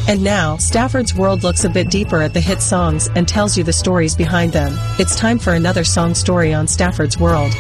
And now, Stafford's World looks a bit deeper at the hit songs and tells you the stories behind them. It's time for another song story on Stafford's World.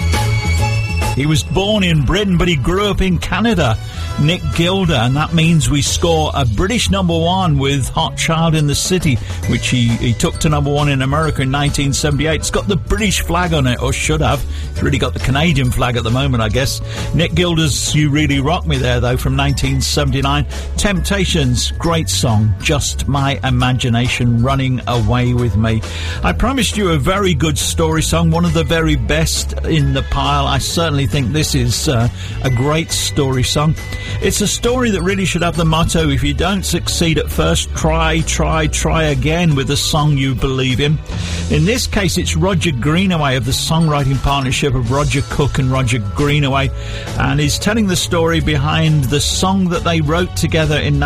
He was born in Britain, but he grew up in Canada. Nick Gilder, and that means we score a British #1 with Hot Child in the City, which he took to #1 in America in 1978. It's got the British flag on it, or should have. It's really got the Canadian flag at the moment, I guess. Nick Gilder's You Really Rock Me there, though, from 1979. Temptations, great song, Just My Imagination Running Away With Me. I promised you a very good story song, one of the very best in the pile. I certainly think this is a great story song. It's a story that really should have the motto, if you don't succeed at first, try again with a song you believe in. In this case, it's Roger Greenaway of the songwriting partnership of Roger Cook and Roger Greenaway, and he's telling the story behind the song that they wrote together in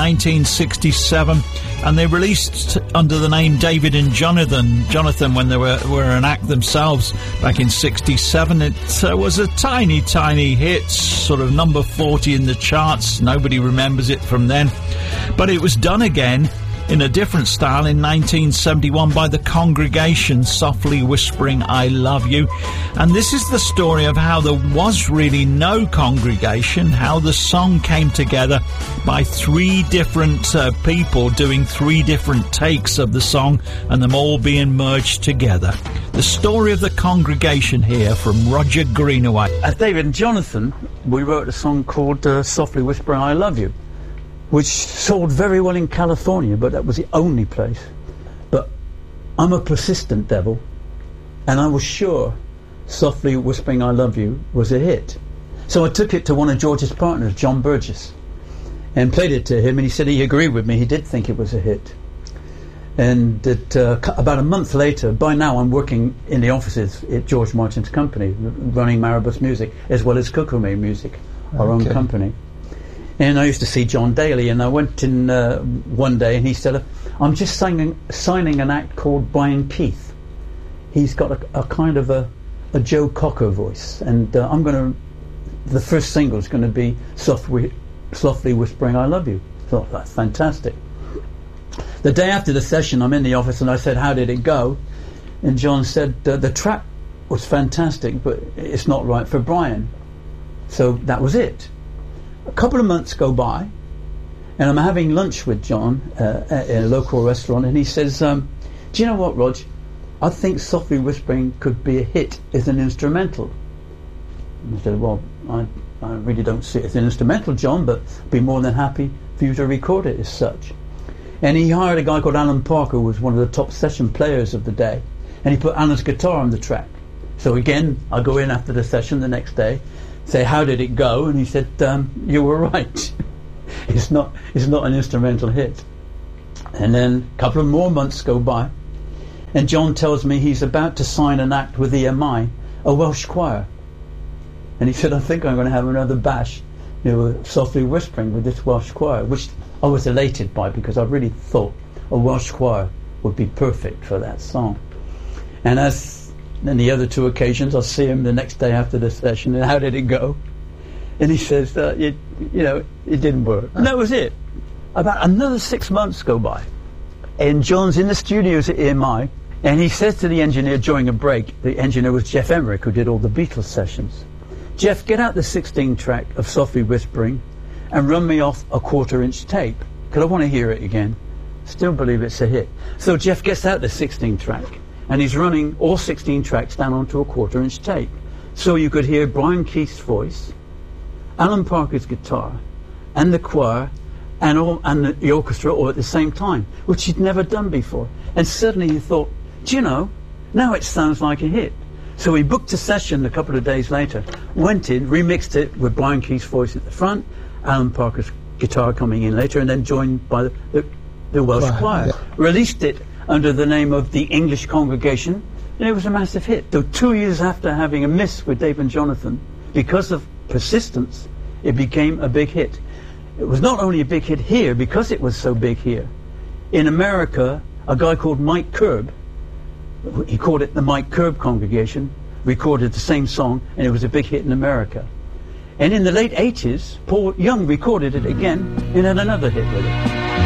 1967, and they released under the name David and Jonathan when they were an act themselves back in 67. It was a tiny hit, sort of number 40 in the charts. Nobody remembers it from then. But it was done again in a different style in 1971 by The Congregation, Softly Whispering I Love You. And this is the story of how there was really no congregation, how the song came together by three different people doing three different takes of the song and them all being merged together. The story of The Congregation here from Roger Greenaway. As David and Jonathan, we wrote a song called Softly Whispering I Love You, which sold very well in California, but that was the only place. But I'm a persistent devil, and I was sure Softly Whispering I Love You was a hit. So I took it to one of George's partners, John Burgess, and played it to him, and he said he agreed with me. He did think it was a hit. And about a month later, by now I'm working in the offices at George Martin's company, running Maribus Music, as well as Kokomi Music, our own company. And I used to see John Daly, and I went in one day, and he said, I'm just signing an act called Brian Keith. He's got a kind of a Joe Cocker voice, and the first single is going to be Softly Whispering I Love You. I thought, that's fantastic. The day after the session, I'm in the office, and I said, how did it go? And John said, the track was fantastic, but it's not right for Brian. So that was it. A couple of months go by, and I'm having lunch with John at a local restaurant, and he says, do you know what, Rog? I think Softly Whispering could be a hit as an instrumental. And I said, well, I really don't see it as an instrumental, John, but I'd be more than happy for you to record it as such. And he hired a guy called Alan Parker, who was one of the top session players of the day, and he put Alan's guitar on the track. So again, I go in after the session the next day, say, how did it go? And he said, you were right. It's not an instrumental hit. And then a couple of more months go by, and John tells me he's about to sign an act with EMI, a Welsh choir. And he said, I think I'm going to have another bash, Softly Whispering with this Welsh choir, which I was elated by, because I really thought a Welsh choir would be perfect for that song. And as in the other two occasions, I'll see him the next day after the session, and how did it go? And he says, it didn't work. And that was it. About another 6 months go by, and John's in the studios at EMI, and he says to the engineer during a break, the engineer was Jeff Emmerich, who did all the Beatles sessions, Jeff, get out the 16 track of Softly Whispering and run me off a 1/4-inch tape, because I want to hear it again. Still believe it's a hit. So Jeff gets out the 16 track, and he's running all 16 tracks down onto a 1/4-inch tape, so you could hear Brian Keith's voice, Alan Parker's guitar, and the choir, and the orchestra all at the same time, which he'd never done before. And suddenly he thought, do you know, now it sounds like a hit. So he booked a session a couple of days later, went in, remixed it with Brian Keith's voice at the front, Alan Parker's guitar coming in later, and then joined by the Welsh choir. Yeah. Released it under the name of the English Congregation, and it was a massive hit. So 2 years after having a miss with Dave and Jonathan, because of persistence, it became a big hit. It was not only a big hit here, because it was so big here. In America, a guy called Mike Curb, he called it the Mike Curb Congregation, recorded the same song, and it was a big hit in America. And in the late 80s, Paul Young recorded it again and had another hit with it.